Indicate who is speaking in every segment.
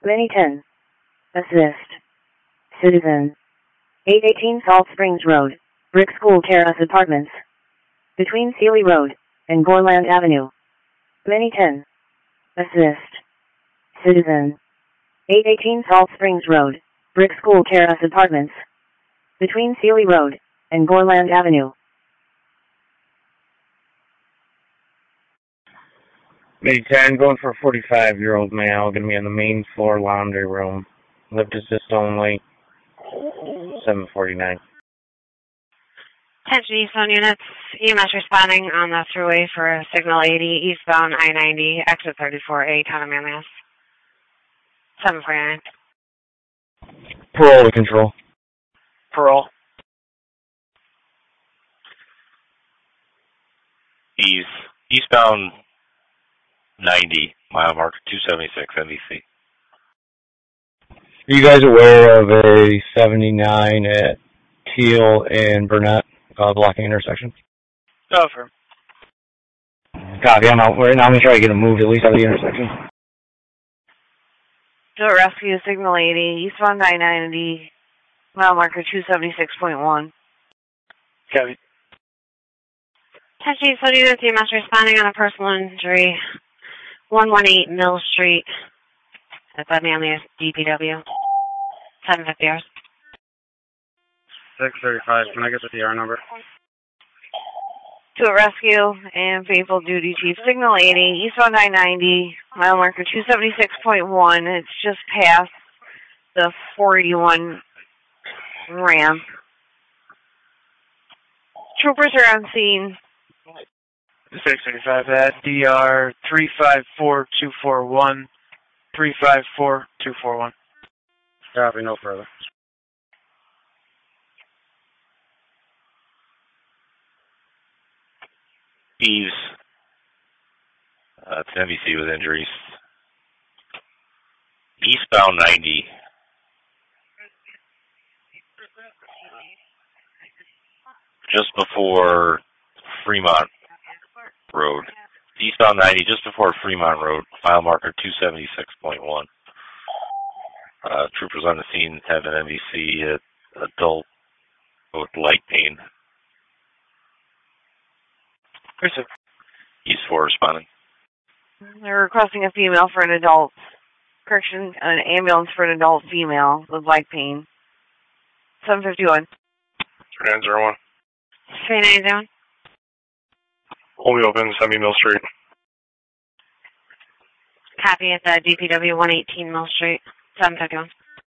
Speaker 1: Many 10. Assist. Citizen. 818 Salt Springs Road, Brick School Terrace Apartments. Between Sealy Road and Gorland Avenue. Many 10. Assist. Citizen. 818 Salt Springs Road, Brick School Terrace Apartments. Between Sealy Road and Gorland Avenue.
Speaker 2: Many 10, going for a 45-year-old male, going to be in the main floor laundry room. Lift assist only. 749.
Speaker 3: Attention Eastbound units, EMS responding on the thruway for signal 80, eastbound I-90, exit 34A, town of Manlius. 749.
Speaker 2: Parole to control.
Speaker 4: Parole.
Speaker 5: Eastbound 90, mile marker 276, NBC.
Speaker 2: Are you guys aware of a 79 at Teal and Burnett blocking intersection?
Speaker 4: Over.
Speaker 2: Copy. I'm out right now. I'm going to try to get them moved at least out of the intersection.
Speaker 3: Do a rescue, signal 80, eastbound I-90, mile marker 276.1.
Speaker 4: Copy.
Speaker 3: Attention Eastbound units, EMS responding on a personal injury. 118 Mill Street at the Manlius DPW. 750 hours.
Speaker 4: 635. Can I get the PR number?
Speaker 3: To a rescue and faithful duty chief. Signal 80, eastbound I-90, mile marker 276.1. It's just past the 41 ramp. Troopers are on scene.
Speaker 4: 635 at DR 354241. 354241. Copy, no further.
Speaker 5: Eves. It's an NBC with injuries. Eastbound 90. Just before Fremont Road. Eastbound 90, just before Fremont Road, mile marker 276.1. Troopers on the scene have an NBC adult with leg pain. East 4 responding.
Speaker 3: They're requesting a female for an adult. Correction, an ambulance for an adult female with leg pain. 751.
Speaker 4: 3901.
Speaker 3: 390.
Speaker 4: Only open, 70 Mill Street.
Speaker 3: Copy at the DPW 118 Mill Street. 751.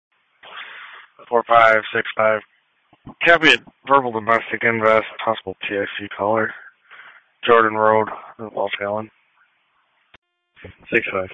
Speaker 4: 4565. Copy at verbal domestic invest, possible TIC caller. Jordan Road, Los Allen. 65.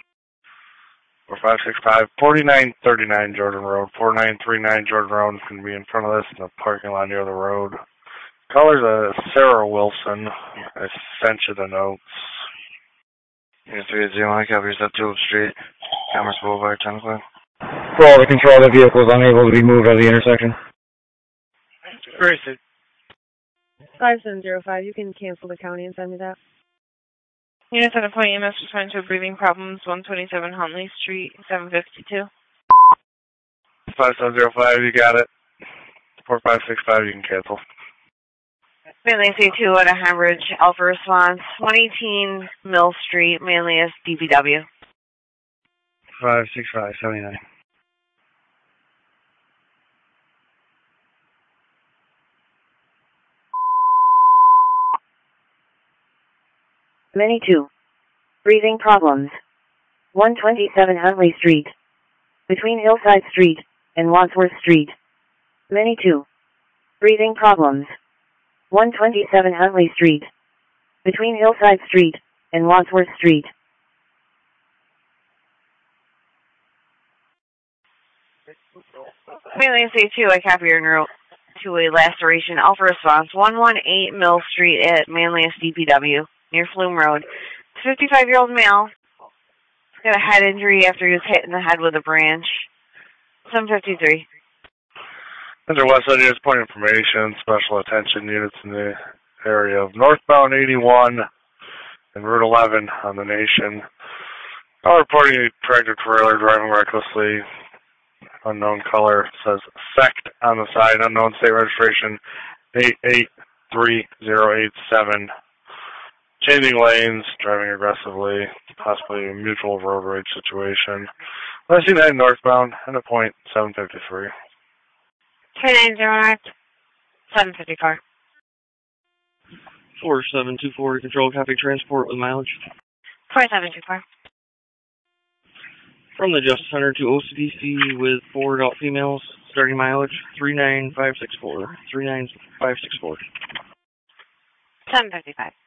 Speaker 4: 4565. 4939 Jordan Road. 4939 Jordan Road is going to be in front of this in the parking lot near the road. Caller's Sarah Wilson. I sent you the notes.
Speaker 6: Yes, 380, copies up Tulip Street, Commerce Boulevard, 10 o'clock.
Speaker 2: For all the control of the vehicle is unable to be moved out of the intersection.
Speaker 4: Where is it?
Speaker 7: 5705, you can cancel the county and send me that.
Speaker 8: Units at a point EMS responding to breathing problems, 127 Huntley Street, 752.
Speaker 4: 5705, you got it. 4565, you can cancel.
Speaker 3: Manlius A2 at a Hembridge, Alpha Response, 118 Mill Street, Manlius DPW.
Speaker 4: 565, 79.
Speaker 1: Many 2. Breathing problems. 127 Huntley Street. Between Hillside Street and Wadsworth Street. Many 2. Breathing problems. 127 Huntley Street. Between Hillside Street and Wadsworth Street.
Speaker 3: Manlius A2, I copy your note to a laceration. Alpha Response, 118 Mill Street at Manlius DPW, near Flume Road. 55-year-old male. He's got a head injury after he was hit in the head with a branch. 753.
Speaker 4: Under Westside Units Point Information, special attention units in the area of northbound 81 and Route 11 on the Nation. All reporting a tractor-trailer driving recklessly. Unknown color, says SECT on the side, unknown state registration, 883087. Changing lanes, driving aggressively, possibly a mutual road rage situation. Last seen heading northbound, and a point 753.
Speaker 3: 390 north, 754.
Speaker 9: 4724 to control copy transport with mileage.
Speaker 3: 4724.
Speaker 9: From the Justice Center to OCDC with 4 adult females, starting mileage 39564. 39564.
Speaker 3: 755.